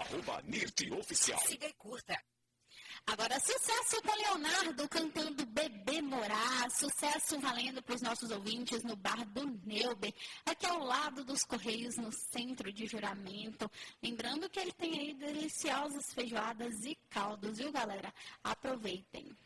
@NirteOficial. Siga e curta. Agora, sucesso com Leonardo cantando Bebê Morá, sucesso valendo para os nossos ouvintes no bar do Neuber, aqui ao lado dos Correios, no centro de Juramento. Lembrando que ele tem aí deliciosas feijoadas e caldos, viu, galera? Aproveitem.